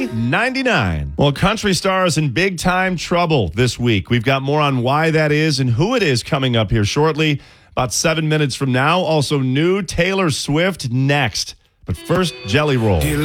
$99. Well, country stars in big time trouble this week. We've got more on why that is and who it is coming up here shortly. About 7 minutes from now. Also, new Taylor Swift next. But first, Jelly Roll.